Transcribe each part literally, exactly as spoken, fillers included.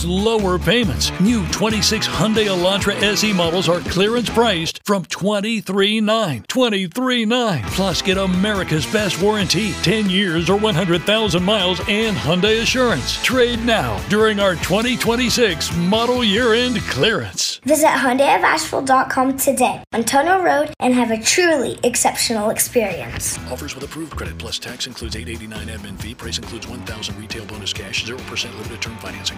lower payments. New twenty-six Hyundai Elantra S E models are clearance priced from twenty-three thousand nine hundred twenty-three thousand nine hundred Plus, get America's best warranty, ten years or one hundred thousand miles, and Hyundai Assurance. Trade now during our twenty twenty-six model year-end clearance. Visit Hyundai of Asheville dot com today on Tunnel Road and have a truly exceptional experience. Offers with approved credit plus tax includes eight hundred eighty-nine dollars admin fee. Price includes one thousand dollars retail bonus cash, zero percent limited term financing.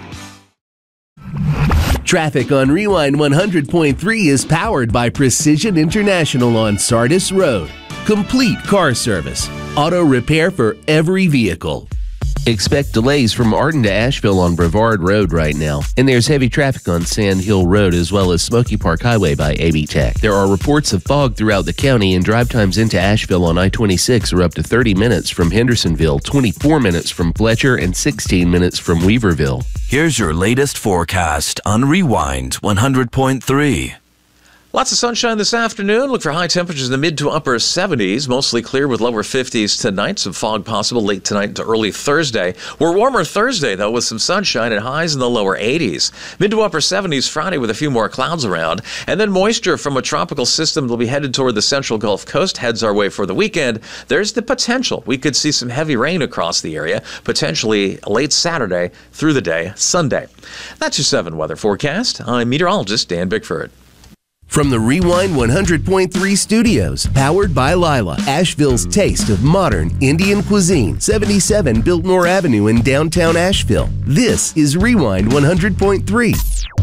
Traffic on Rewind one hundred point three is powered by Precision International on Sardis Road. Complete car service. Auto repair for every vehicle. Expect delays from Arden to Asheville on Brevard Road right now. And there's heavy traffic on Sand Hill Road as well as Smoky Park Highway by A B Tech. There are reports of fog throughout the county, and drive times into Asheville on I twenty-six are up to thirty minutes from Hendersonville, twenty-four minutes from Fletcher, and sixteen minutes from Weaverville. Here's your latest forecast on Rewind one hundred point three. Lots of sunshine this afternoon. Look for high temperatures in the mid to upper seventies. Mostly clear with lower fifties tonight. Some fog possible late tonight to early Thursday. We're warmer Thursday, though, with some sunshine and highs in the lower eighties. Mid to upper seventies Friday with a few more clouds around. And then moisture from a tropical system that will be headed toward the central Gulf Coast heads our way for the weekend. There's the potential we could see some heavy rain across the area, potentially late Saturday through the day, Sunday. That's your seven weather forecast. I'm meteorologist Dan Bickford. From the Rewind one hundred point three studios, powered by Lila, Asheville's taste of modern Indian cuisine, seventy-seven Biltmore Avenue in downtown Asheville. This is Rewind one hundred point three.